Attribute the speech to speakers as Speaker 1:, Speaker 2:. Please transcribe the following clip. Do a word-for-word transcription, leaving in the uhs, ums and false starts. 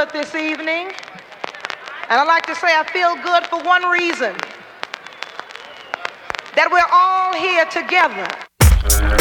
Speaker 1: good this evening. And I'd like to say I feel good for one reason, that we're all here together.